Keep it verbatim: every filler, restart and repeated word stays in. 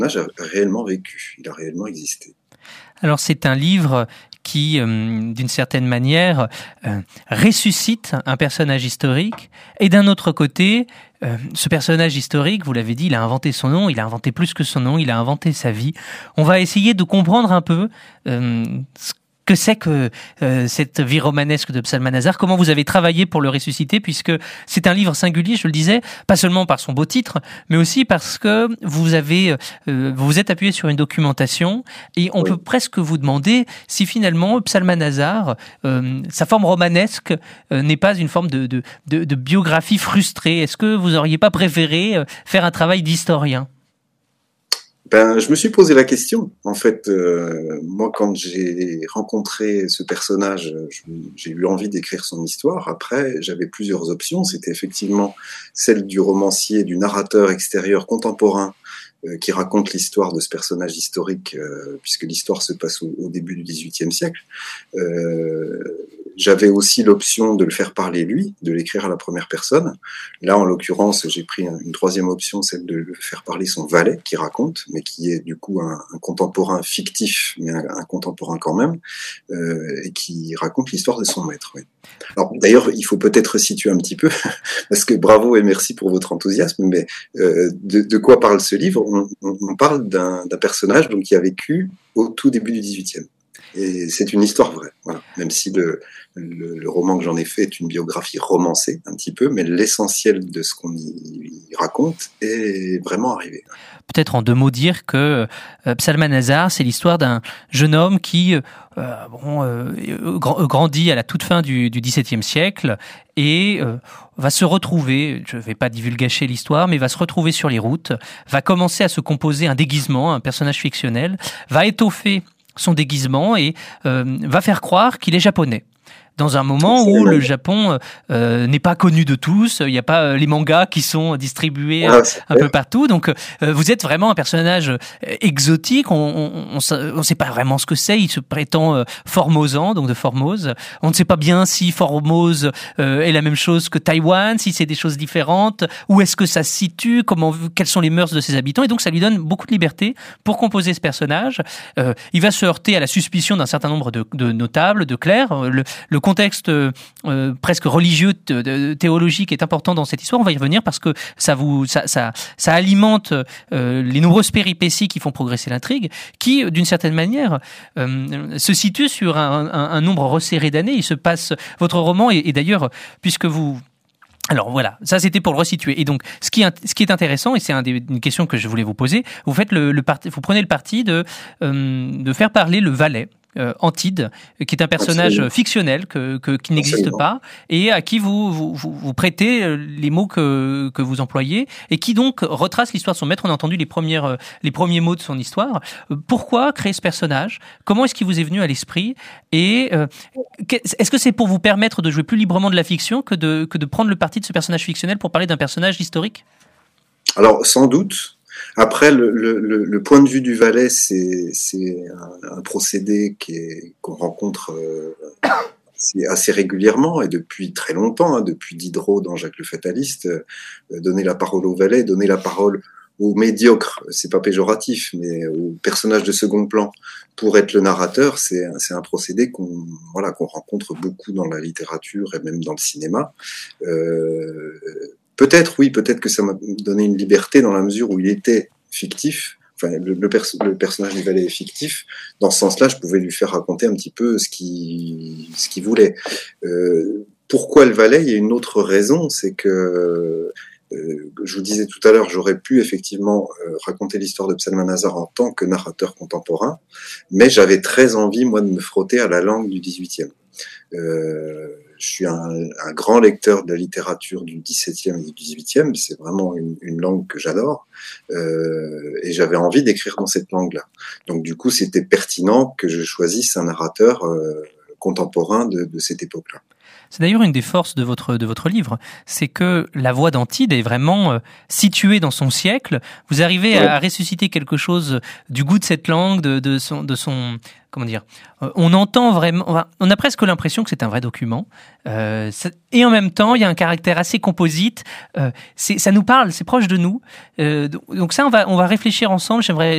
a réellement vécu, il a réellement existé. Alors c'est un livre qui, euh, d'une certaine manière, euh, ressuscite un personnage historique, et d'un autre côté, euh, ce personnage historique, vous l'avez dit, il a inventé son nom, il a inventé plus que son nom, il a inventé sa vie. On va essayer de comprendre un peu euh, ce que c'est que euh, cette vie romanesque de Psalmanazar, comment vous avez travaillé pour le ressusciter, puisque c'est un livre singulier, je le disais, pas seulement par son beau titre, mais aussi parce que vous avez, euh, vous vous êtes appuyé sur une documentation, et on oui. peut presque vous demander si finalement Psalmanazar, euh, sa forme romanesque, euh, n'est pas une forme de, de, de, de biographie frustrée. Est-ce que vous auriez pas préféré euh, faire un travail d'historien ? Ben, je me suis posé la question. En fait, euh, moi, quand j'ai rencontré ce personnage, je, j'ai eu envie d'écrire son histoire. Après, j'avais plusieurs options. C'était effectivement celle du romancier, du narrateur extérieur contemporain euh, qui raconte l'histoire de ce personnage historique, euh, puisque l'histoire se passe au, au début du dix-huitième siècle. Euh, J'avais aussi l'option de le faire parler lui, de l'écrire à la première personne. Là, en l'occurrence, j'ai pris une troisième option, celle de le faire parler son valet, qui raconte, mais qui est du coup un, un contemporain fictif, mais un, un contemporain quand même, euh, et qui raconte l'histoire de son maître. Oui. Alors, d'ailleurs, il faut peut-être situer un petit peu, parce que bravo et merci pour votre enthousiasme, mais euh, de, de quoi parle ce livre ? on, on, on parle d'un, d'un personnage donc, qui a vécu au tout début du dix-huitième. Et c'est une histoire vraie, voilà. Même si le, le, le roman que j'en ai fait est une biographie romancée, un petit peu, mais l'essentiel de ce qu'on y raconte est vraiment arrivé. Peut-être en deux mots dire que euh, Psalmanazar, c'est l'histoire d'un jeune homme qui euh, bon, euh, grandit à la toute fin du, du dix-septième siècle et euh, va se retrouver, je ne vais pas divulgacher l'histoire, mais va se retrouver sur les routes, va commencer à se composer un déguisement, un personnage fictionnel, va étoffer son déguisement et euh, va faire croire qu'il est japonais. Dans un moment où le Japon euh, n'est pas connu de tous, il n'y a pas euh, les mangas qui sont distribués ah, un peu partout. Donc, euh, vous êtes vraiment un personnage euh, exotique. On ne sait pas vraiment ce que c'est. Il se prétend euh, formosan, donc de Formose. On ne sait pas bien si Formose euh, est la même chose que Taïwan, si c'est des choses différentes. Où est-ce que ça se situe ? Comment, quelles sont les mœurs de ses habitants ? Et donc, ça lui donne beaucoup de liberté pour composer ce personnage. Euh, il va se heurter à la suspicion d'un certain nombre de, de notables, de clercs. Le, le contexte euh, presque religieux, de, de, théologique est important dans cette histoire. On va y revenir parce que ça vous, ça, ça, ça alimente euh, les nombreuses péripéties qui font progresser l'intrigue, qui, d'une certaine manière, euh, se situe sur un, un, un nombre resserré d'années. Il se passe votre roman et, et d'ailleurs, puisque vous Alors voilà, ça c'était pour le resituer. Et donc, ce qui, ce qui est intéressant, et c'est un des, une question que je voulais vous poser, vous faites le, le parti, vous prenez le parti de, euh, de faire parler le valet. Euh, Antide, qui est un personnage Absolument. fictionnel que, que, qui n'existe Absolument. pas et à qui vous, vous, vous, vous prêtez les mots que, que vous employez et qui donc retrace l'histoire de son maître. On a entendu les, premières, les premiers mots de son histoire. Pourquoi créer ce personnage ? Comment est-ce qu'il vous est venu à l'esprit ? Et euh, est-ce que c'est pour vous permettre de jouer plus librement de la fiction que de, que de prendre le parti de ce personnage fictionnel pour parler d'un personnage historique ? Alors, sans doute. Après, le, le, le point de vue du valet, c'est, c'est un, un procédé qui est, qu'on rencontre euh, assez, assez régulièrement et depuis très longtemps, hein, depuis Diderot dans Jacques le Fataliste, euh, donner la parole au valet, donner la parole au médiocre, c'est pas péjoratif, mais au personnage de second plan pour être le narrateur, c'est, c'est un procédé qu'on, voilà, qu'on rencontre beaucoup dans la littérature et même dans le cinéma. Euh, Peut-être, oui, peut-être que ça m'a donné une liberté dans la mesure où il était fictif. Enfin, le, le, perso- le personnage du valet est fictif. Dans ce sens-là, je pouvais lui faire raconter un petit peu ce qu'il, ce qu'il voulait. Euh, pourquoi le valet ? Il y a une autre raison, c'est que, euh, je vous disais tout à l'heure, j'aurais pu effectivement euh, raconter l'histoire de Psalmanazar en tant que narrateur contemporain, mais j'avais très envie, moi, de me frotter à la langue du dix-huitième. Euh, je suis un, un grand lecteur de la littérature du dix-septième et du dix-huitième, c'est vraiment une, une langue que j'adore, euh, et j'avais envie d'écrire dans cette langue-là. Donc du coup, c'était pertinent que je choisisse un narrateur euh, contemporain de, de cette époque-là. C'est d'ailleurs une des forces de votre, de votre livre, c'est que la voix d'Antide est vraiment euh, située dans son siècle. Vous arrivez ouais. à, à ressusciter quelque chose du goût de cette langue, de, de son... De son comment dire, on entend vraiment, on a presque l'impression que c'est un vrai document, euh, et en même temps, il y a un caractère assez composite, euh, c'est, ça nous parle, c'est proche de nous, euh, donc ça, on va, on va réfléchir ensemble, j'aimerais